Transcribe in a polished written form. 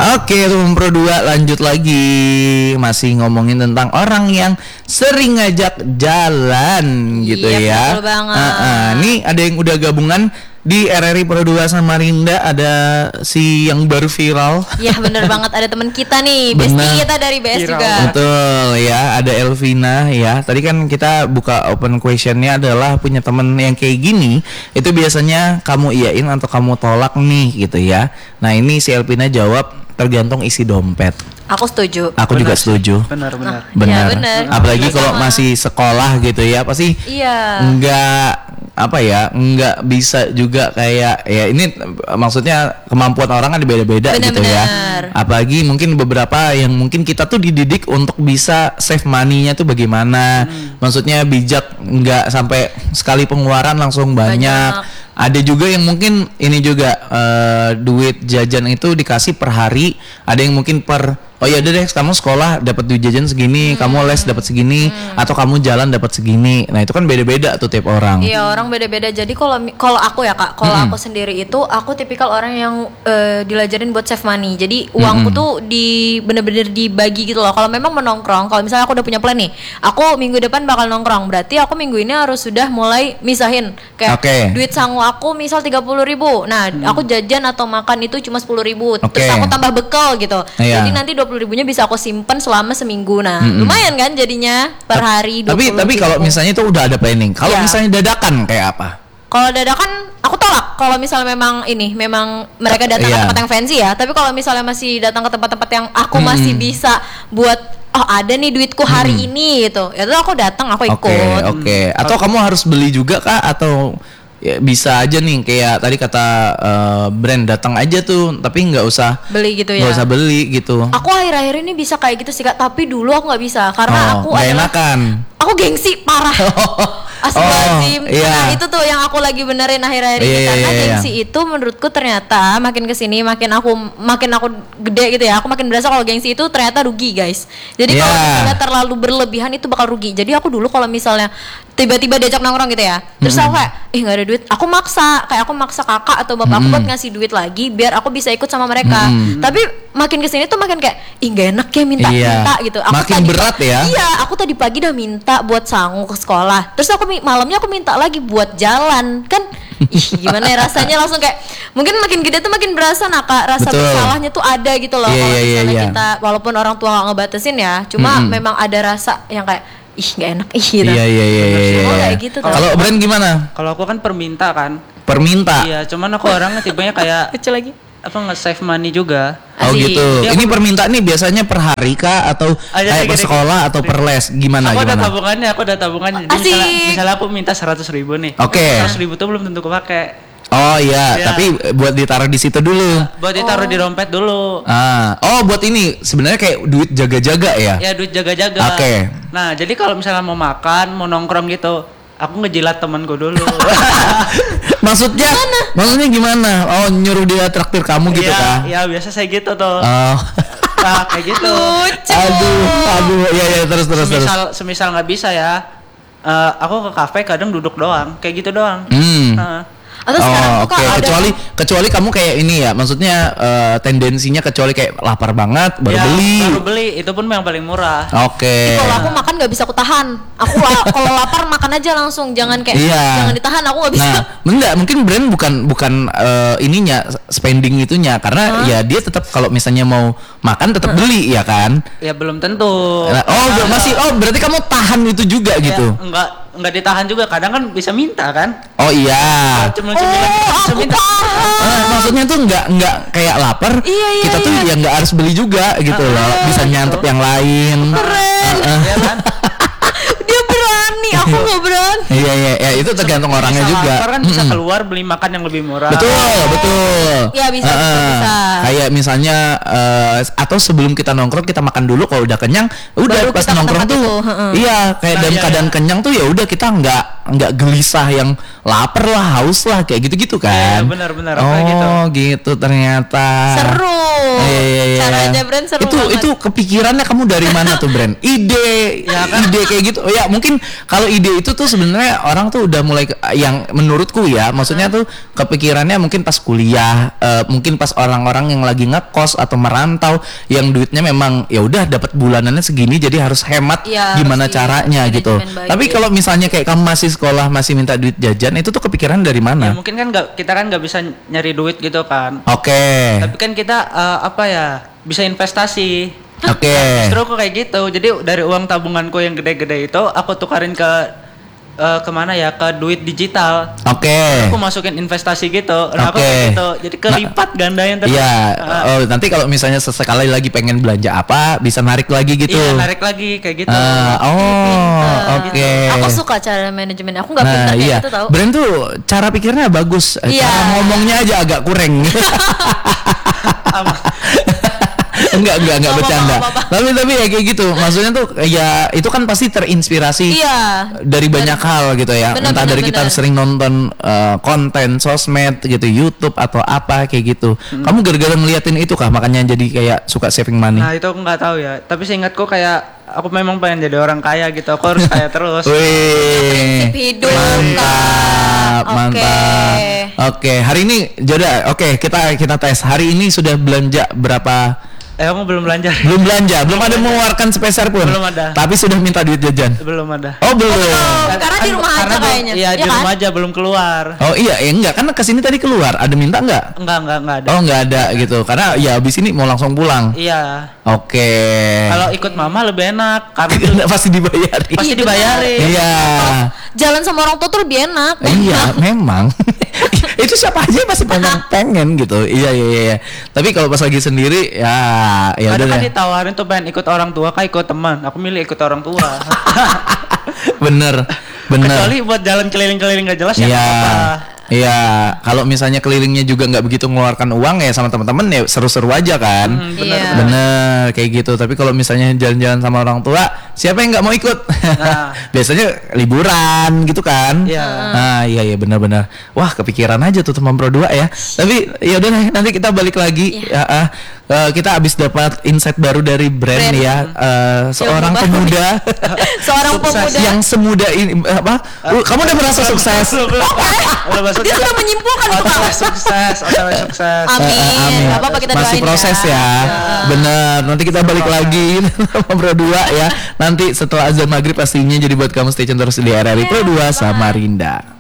Oke, Room Pro 2 lanjut lagi. Masih ngomongin tentang orang yang sering ngajak jalan gitu ya. Betul banget. Nih ada yang udah gabungan di RRI Pro 2 Samarinda, ada si yang baru viral. Iya bener banget, ada teman kita nih, bestie kita dari BS Viral. juga. Betul ya, ada Elvina ya. Tadi kan kita buka open questionnya adalah punya temen yang kayak gini, itu biasanya kamu iyain atau kamu tolak nih gitu ya. Nah ini si Elvina jawab tergantung isi dompet. Aku setuju. Aku juga setuju. Benar. Benar. Ya, benar. Apalagi kalau Sama. masih sekolah gitu ya, pasti Iya. nggak bisa juga kayak ya ini maksudnya kemampuan orang kan beda-beda gitu ya. Benar. Apalagi mungkin beberapa yang mungkin kita tuh dididik untuk bisa save money-nya tuh bagaimana. Maksudnya bijak, nggak sampai sekali pengeluaran langsung banyak. Ada juga yang mungkin ini juga duit jajan itu dikasih per hari, ada yang mungkin oh ya udah deh kamu sekolah dapat duit jajan segini, kamu les dapat segini, atau kamu jalan dapat segini. Nah itu kan beda-beda tuh tiap orang. Iya, orang beda-beda. Jadi kalau aku ya Kak, kalau aku sendiri itu aku tipikal orang yang dilajarin buat save money. Jadi uangku tuh bener-bener dibagi gitu loh. Kalau memang menongkrong, kalau misalnya aku udah punya plan nih, aku minggu depan bakal nongkrong. Berarti aku minggu ini harus sudah mulai misahin kayak duit sangu aku misal 30.000. Nah, aku jajan atau makan itu cuma 10.000. Terus aku tambah bekal gitu. Jadi nanti 20.000-nya bisa aku simpen selama seminggu. Nah, lumayan kan jadinya per hari 20.000. Tapi kalau misalnya itu udah ada planning. Kalau misalnya dadakan kayak apa? Kalau dadakan aku tolak. Kalau misalnya memang mereka datang ke tempat yang fancy ya. Tapi kalau misalnya masih datang ke tempat-tempat yang aku masih bisa buat ada nih duitku hari ini gitu. Ya itu aku datang, aku ikut. Oke. Atau kamu harus beli juga kah atau ya bisa aja nih kayak tadi kata brand datang aja tuh tapi nggak usah beli gitu ya. Nggak usah beli gitu. Aku akhir-akhir ini bisa kayak gitu sih Kak, tapi dulu aku nggak bisa karena aku adalah aku gengsi parah. Astagfirullahaladzim. Nah itu tuh yang aku lagi benerin akhir-akhir ini karena gengsi itu menurutku ternyata makin kesini makin aku gede gitu ya, aku makin berasa kalau gengsi itu ternyata rugi guys. Jadi kalau misalnya terlalu berlebihan itu bakal rugi. Jadi aku dulu kalau misalnya tiba-tiba diajak nongkrong gitu ya, terus aku kayak nggak ada duit, aku maksa kakak atau bapak aku buat ngasih duit lagi biar aku bisa ikut sama mereka. Tapi makin kesini tuh makin kayak nggak enak ya minta gitu. Aku makin berat ya. Iya, aku tadi pagi udah minta buat sangu ke sekolah, terus malamnya aku minta lagi buat jalan kan. Gimana ya rasanya, langsung kayak mungkin makin gede tuh makin berasa Kak, rasa bersalahnya tuh ada gitu loh. Kalau misalnya kita walaupun orang tua nggak ngebatasin ya, cuma memang ada rasa yang kayak nggak enak gitu. Iya. Kayak gitu. Kalau brand gimana? Kalau aku kan perminta. Iya, cuman aku orangnya tipenya kayak kecil lagi. Nge-save money juga. Oh gitu. Ini permintaan nih biasanya per hari kah atau kayak per sekolah atau per les? Gimana? Aku ada tabungannya. Jadi misalnya aku minta 100.000 nih. 100.000 tuh belum tentu kepake. Oh iya, tapi buat ditaruh di situ dulu. Buat ditaruh di dompet dulu. Buat ini sebenarnya kayak duit jaga-jaga ya? Ya duit jaga-jaga. Oke. Nah jadi kalau misalnya mau makan, mau nongkrong gitu, aku ngejilat temanku dulu. Maksudnya gimana? Oh nyuruh dia traktir kamu gitu kah? Iya biasa saya gitu tuh. Nah kayak gitu. Lucu. Aduh, ya terus. Semisal nggak bisa ya, aku ke kafe kadang duduk doang, kayak gitu doang. Atau sekarang tuh Kak, kecuali kamu kayak ini ya, maksudnya tendensinya kecuali kayak lapar banget baru beli. Itu pun yang paling murah. Oke. Kalau aku makan nggak bisa aku tahan. Aku kalau lapar makan aja langsung, jangan jangan ditahan, aku nggak bisa. Nah, mungkin brand bukan ininya spending itunya karena ya dia tetap kalau misalnya mau makan tetap beli ya kan? Ya belum tentu. Berarti kamu tahan itu juga gitu? Enggak ditahan juga, kadang kan bisa minta kan? Oh iya. Aku paham. Maksudnya tuh nggak kayak lapar. Kita tuh ya nggak harus beli juga gitu loh. Bisa nyantep yang lain. Keren. Ya kan? Dia berani, aku nggak berani. Iya, itu tergantung orangnya juga. Lapar kan bisa keluar beli makan yang lebih murah. Betul. Ya bisa. Kayak misalnya atau sebelum kita nongkrong kita makan dulu, kalau udah kenyang, udah baru pas nongkrong tuh. Iya, kayak dalam keadaan kenyang tuh ya udah kita nggak gelisah yang lapar lah, haus lah kayak gitu-gitu kan. Iya, benar. Oh, gitu ternyata. Seru. Caranya brand seru banget. Itu kepikirannya kamu dari mana tuh brand? Ide, ya kan? Ide kayak gitu. Ya mungkin kalau ide itu tuh sebenarnya orang tuh udah mulai yang menurutku ya, maksudnya tuh kepikirannya mungkin pas kuliah, mungkin pas orang-orang yang lagi ngekos atau merantau, yang duitnya memang ya udah dapat bulanannya segini, jadi harus hemat gimana caranya gitu. Tapi kalau misalnya kayak kamu masih sekolah masih minta duit jajan, itu tuh kepikiran dari mana? Ya, mungkin kan kita kan nggak bisa nyari duit gitu kan. Oke. Tapi kan kita bisa investasi. Oke. Justru aku kayak gitu. Jadi dari uang tabunganku yang gede-gede itu aku tukarin kemana ya, ke duit digital. Oke. Aku masukin investasi gitu. Nah, aku kayak gitu. Jadi kelipat gandanya terus. Iya. Nanti kalau misalnya sesekali lagi pengen belanja apa, bisa narik lagi gitu. Iya, narik lagi kayak gitu. Oke. Aku suka cara manajemen. Aku nggak pintar kayak gitu tahu. Brand tuh cara pikirnya bagus. Cara ngomongnya aja agak kurang. Enggak bercanda. Tapi ya kayak gitu. Maksudnya tuh ya itu kan pasti terinspirasi dari banyak hal gitu ya. Entah dari kita sering nonton konten sosmed gitu, YouTube atau apa kayak gitu. Kamu gara-gara ngeliatin itu kah makanya jadi kayak suka saving money? Nah, itu aku nggak tahu ya. Tapi seingatku kayak aku memang pengen jadi orang kaya gitu. Aku harus kaya terus. Wih. Hidup. Mantap. Oke, hari ini jodoh. Oke, kita tes. Hari ini sudah belanja berapa? Aku belum belanja. Belum ada mengeluarkan sepeser pun. Belum ada. Tapi sudah minta duit jajan. Belum ada. Oh, belum. Karena di rumah aja kayaknya. Iya, di rumah aja belum keluar. Oh iya, enggak, karena kesini tadi keluar. Ada minta enggak? Enggak ada. Oh, enggak ada gitu. Karena ya abis ini mau langsung pulang. Iya. Oke. Kalau ikut mama lebih enak karena pasti dibayarin. Pasti dibayarin. Iya. Jalan sama orang tua tuh lebih enak. Iya, memang. Itu siapa aja pasti pengen gitu. Iya. Tapi kalau pas lagi sendiri ya udah kan ditawarin tuh pengen ikut orang tua kayak ikut teman. Aku milih ikut orang tua. Bener. Kecuali buat jalan keliling-keliling gak jelas ya apa. Iya, kalau misalnya kelilingnya juga nggak begitu mengeluarkan uang ya sama teman-teman ya seru-seru aja kan. Bener kayak gitu. Tapi kalau misalnya jalan-jalan sama orang tua, siapa yang nggak mau ikut? Biasanya liburan gitu kan. Iya benar-benar. Wah, kepikiran aja tuh teman Pro 2 ya. Tapi ya udah nanti kita balik lagi. Kita habis dapat insight baru dari brand. Ya. Seorang pemuda. Seorang pemuda yang semuda ini apa? Kamu udah merasa sukses? Dia sudah menyimpulkan itu Pak. Sukses. Amin. Apa kita masih proses ya. Bener. Nanti kita balik lagi sama Pro 2 ya. Nanti setelah azan maghrib pastinya, jadi buat kamu stay tune terus di RRI Pro 2 Samarinda.